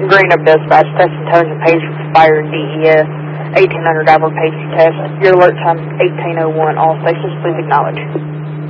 Greenup Dispatch, test intelligent page expired DES, 1800 average page test. Your alert time 1801. All stations, please acknowledge.